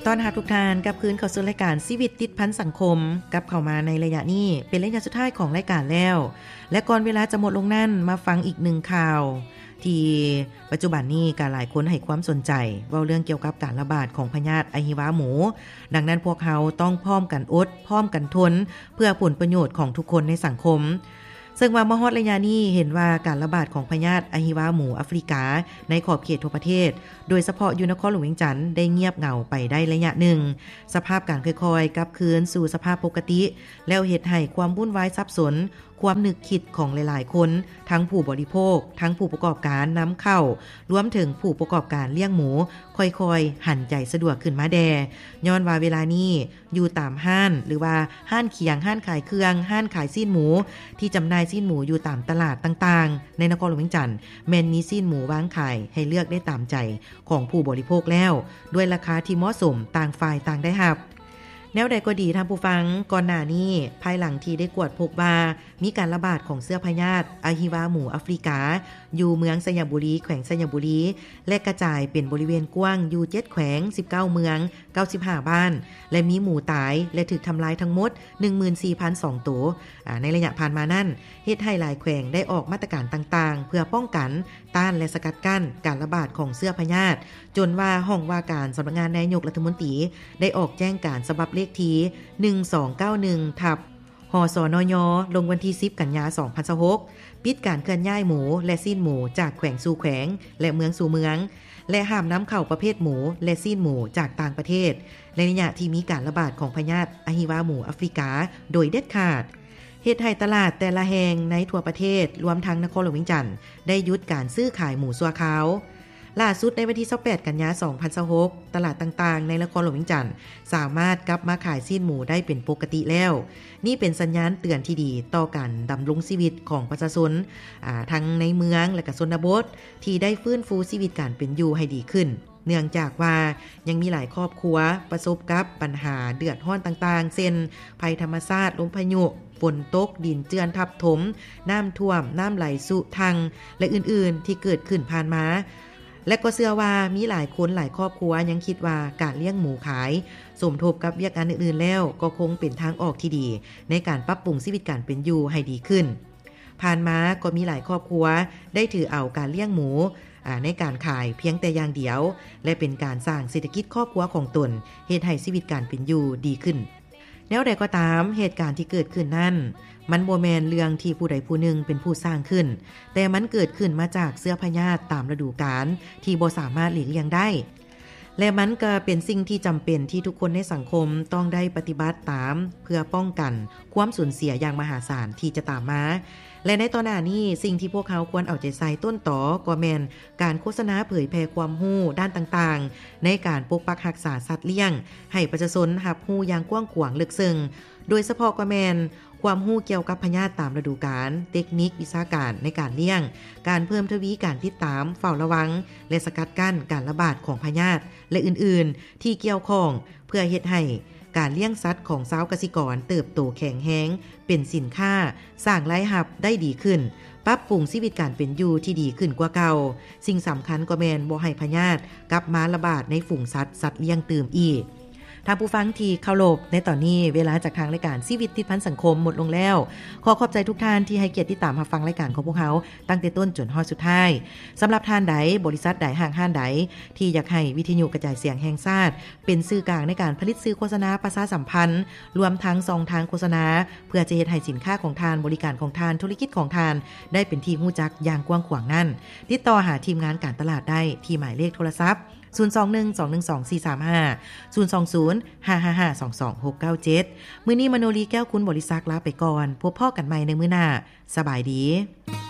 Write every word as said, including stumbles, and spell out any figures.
ต้อนรับทุกท่านกับคืนเข้าสู่รายการชีวิตติดพันสังคมกับเข้ามาในระยะนี้เป็นระยะสุดท้ายของรายการแล้วและก่อนเวลาจะหมดลงนั่นมาฟังอีกหนึ่งข่าวที่ปัจจุบันนี้ก็หลายคนให้ความสนใจเว้าเรื่องเกี่ยวกับการระบาดของพยาธิอะฮิวาหมูดังนั้นพวกเขาต้องพร้อมกันอดพร้อมกันทนเพื่อผลประโยชน์ของทุกคนในสังคมซึ่งว่ามฮอดระยะนี้เห็นว่าการระบาดของพยาธิอะฮิวาหมูแอฟริกาในขอบเขตทั่วประเทศโดยเฉพาะอยู่นครหลวงเวียงจันทน์ได้เงียบเหงาไปได้ระยะหนึ่งสภาพการค่อยๆกลับคืนสู่สภาพปกติแล้วเฮ็ดให้ความวุ่นวายสับสนความนึกคิดของหลายๆคนทั้งผู้บริโภคทั้งผู้ประกอบการนำเข้ารวมถึงผู้ประกอบการเลี้ยงหมูค่อยๆหันใจสะดวกขึ้นมาแดย้อนว่าเวลานี้อยู่ตามห้านหรือว่าห้านเคียงห้านขายเครื่องห้านขายซีนหมูที่จำหน่ายซีนหมูอยู่ตามตลาดต่างๆในนครหลวงเวียงจันทน์แม้นมีซีนหมูวางขายให้เลือกได้ตามใจของผู้บริโภคแล้วด้วยราคาที่เหมาะสมต่างฝ่ายต่างได้รับแนวใดก็ดีท่านผู้ฟังก่อนหน้านี้ภายหลังที่ได้กวดพบว่ามีการระบาดของเชื้อพยาธิอะฮิวาหมูแอฟริกาอยู่เมืองสยามบุรีแขวงสยามบุรีและกระจายเป็นบริเวณกว้างอยู่เจ็ดแขวงสิบเก้าเมืองเก้าสิบห้าบ้านและมีหมูตายและถูกทำลายทั้งหมด หนึ่งหมื่นสี่พันสอง ตัวในระยะผ่านมานั้นเฮ็ดให้หลายแขวงได้ออกมาตรการต่างๆเพื่อป้องกันต้านและสกัดกั้นการระบาดของเชื้อพยาธิจนว่าห้องว่าการสำนักงานนายกรัฐมนตรีได้ออกแจ้งการฉบับเลขที่หนึ่งสองเก้าหนึ่งทับหสนยลงวันที่สิบกันยายนสองพันยี่สิบหกปิดการเคลื่อนย้ายหมูและซีนหมูจากแขวงสู่แขวงและเมืองสู่เมืองและห้ามนำเข้าประเภทหมูและซีนหมูจากต่างประเทศในระยะที่มีการระบาดของพยาธิอะฮิวาหมูแอฟริกาโดยเด็ดขาดเฮ็ดให้ตลาดแต่ละแห่งในทั่วประเทศรวมทั้งนครหลวงเวียงจันทน์ได้หยุดการซื้อขายหมูชั่วคราวล่าสุดในวันที่ยี่สิบแปดกันยายนสองพันยี่สิบหกตลาดต่างๆในนครหลวงเวียงจันทน์สามารถกลับมาขายซีนหมูได้เป็นปกติแล้วนี่เป็นสัญญาณเตือนที่ดีต่อการดำรงชีวิตของประชาชนอ่าทั้งในเมืองและก็ชนบทที่ได้ฟื้นฟูชีวิตการเป็นอยู่ให้ดีขึ้นเนื่องจากว่ายังมีหลายครอบครัวประสบกับปัญหาเดือดร้อนต่างๆเช่นภัยธรรมชาติลมพายุฝนตกดินเจือนทับถมน้ำท่วมน้ำไหลสุทังและอื่นๆที่เกิดขึ้นผ่านมาและก็เชื่อว่ามีหลายคนหลายครอบครัวยังคิดว่าการเลี้ยงหมูขายสมทบกับเวียกงานอื่นๆแล้วก็คงเป็นทางออกที่ดีในการปรับปรุงชีวิตการเป็นอยู่ให้ดีขึ้นผ่านมาก็มีหลายครอบครัวได้ถือเอาการเลี้ยงหมูในการขายเพียงแต่อย่างเดียวและเป็นการสร้างเศรษฐกิจครอบครัวของตนเฮ็ดให้ชีวิตการเป็นอยู่ดีขึ้นแนวใดก็ตามเหตุการณ์ที่เกิดขึ้นนั้นมันบ่แม่นเรื่องที่ผู้ใดผู้หนึ่งเป็นผู้สร้างขึ้นแต่มันเกิดขึ้นมาจากเชื้อพยาธิตามฤดูกาลที่บ่สามารถหลีกเลี่ยงได้และมันก็เป็นสิ่งที่จำเป็นที่ทุกคนในสังคมต้องได้ปฏิบัติตามเพื่อป้องกันความสูญเสียอย่างมหาศาลที่จะตามมาและในตอนนี้สิ่งที่พวกเขาควรเอาใจใส่ต้นต่อก็แม่นการโฆษณาเผยแพร่ความรู้ด้านต่างๆในการปกปักรักษาสัตว์เลี้ยงให้ประชาชนรับรู้อย่างกว้างขวางลึกซึ้งโดยเฉพาะก็แม่นความรู้เกี่ยวกับพยาธิตามฤดูกาลเทคนิควิชาการในการเลี้ยงการเพิ่มทวีการติดตามเฝ้าระวังและสกัดกั้นการระบาดของพยาธิและอื่นๆที่เกี่ยวข้องเพื่อเฮ็ดให้การเลี้ยงสัตว์ของชาวเกษตรกรเติบโตแข็งแรงเป็นสินค้าสร้างรายรับได้ดีขึ้นปรับปรุงชีวิตการเป็นอยู่ที่ดีขึ้นกว่าเก่าสิ่งสำคัญก็แม่นบ่ให้พยาธิกลับมาระบาดในฝูงสัตว์สัตว์เลี้ยงตื่มอีกท่านผู้ฟังที่เคารพในตอนนี้เวลาจากทางรายการชีวิตติดพันสังคมหมดลงแล้วขอขอบใจทุกท่านที่ให้เกียรติติดตามรับฟังรายการของพวกเขาตั้งแต่ต้นจนฮอดสุดท้ายสำหรับท่านใดบริษัทใดห้างห้านใดที่อยากให้วิทยุกระจายเสียงแห่งชาติเป็นสื่อกลางในการผลิตสื่อโฆษณาประชาสัมพันธ์รวมทั้งช่องทางโฆษณาเพื่อจะเฮ็ดให้สินค้าของทานบริการของทานธุรกิจของทานได้เป็นที่รู้จักอย่างกว้างขวางนั้นติดต่อหาทีมงานการตลาดได้ที่หมายเลขโทรศัพท์ศูนย์ สอง หนึ่ง สอง หนึ่ง สอง สี่ สาม ห้า ศูนย์ สอง ศูนย์ ห้า ห้า ห้า สอง สอง หก เก้า เจ็ดมื้อนี้มโนรีแก้วคุณบริษัทลาไปก่อนพบพ่อกันใหม่ในมื้อหน้าสบายดี